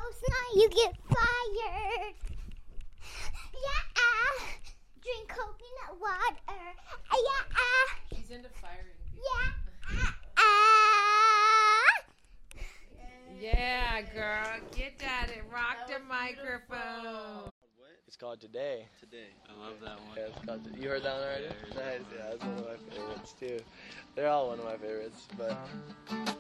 house now, you get fired. Yeah. Drink coconut water. Yeah. She's into firing people. Yeah. Yeah, girl. Get at it. Rock the microphone. It's called Today. Today. I love that one. Yeah, it's called You heard that one already? Nice. Yeah, that's one of my favorites too. They're all one of my favorites, but